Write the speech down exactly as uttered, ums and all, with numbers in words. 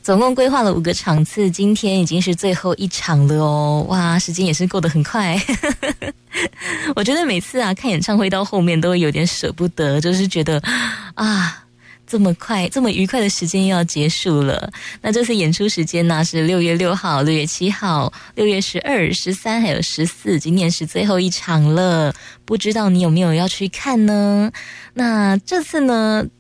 总共规划了五个场次，今天已经是最后一场了哦！哇，时间也是过得很快。我觉得每次啊看演唱会到后面都会有点舍不得，就是觉得啊。这么快这么愉快的时间又要结束了。那这次演出时间呢是六月六号、六月七号、六月十二、十三还有十四，今年是最后一场了，不知道你有没有要去看呢？那这次呢